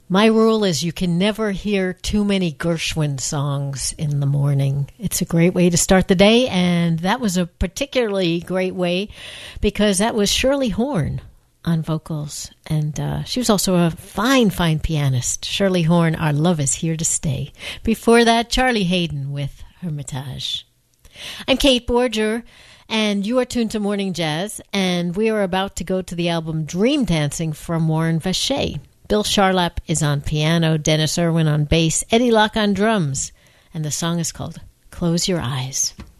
My rule is you can never hear too many Gershwin songs in the morning. It's a great way to start the day, and that was a particularly great way because that was Shirley Horn on vocals, and she was also a fine, fine pianist. Shirley Horn, Our Love Is Here to Stay. Before that, Charlie Haydn with Hermitage. I'm Kate Borger, and you are tuned to Morning Jazz, and we are about to go to the album Dream Dancing from Warren Vacher. Bill Charlap is on piano, Dennis Irwin on bass, Eddie Locke on drums, and the song is called Close Your Eyes.